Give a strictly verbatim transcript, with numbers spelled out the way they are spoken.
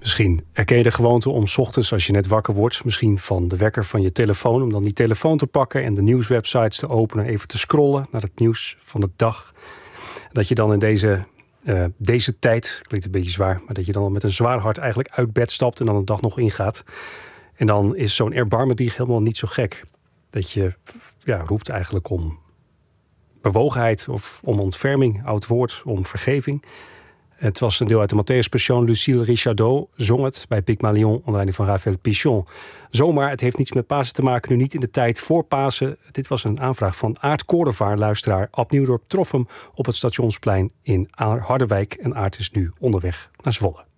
Misschien herken je de gewoonte om 's ochtends, als je net wakker wordt, misschien van de wekker van je telefoon, om dan die telefoon te pakken en de nieuwswebsites te openen, even te scrollen naar het nieuws van de dag. Dat je dan in deze, uh, deze tijd, klinkt een beetje zwaar, maar dat je dan met een zwaar hart eigenlijk uit bed stapt en dan de dag nog ingaat. En dan is zo'n erbarmedicht helemaal niet zo gek. Dat je ja, roept eigenlijk om bewogenheid of om ontferming, oud woord, om vergeving. Het was een deel uit de Matthäus Passion. Lucille Richardot zong het bij Pygmalion onder leiding van Raphaël Pichon. Zomaar, het heeft niets met Pasen te maken, nu niet in de tijd voor Pasen. Dit was een aanvraag van Aart Koordevaar, luisteraar. Ab Nieuwdorp trof hem op het Stationsplein in Harderwijk. En Aart is nu onderweg naar Zwolle.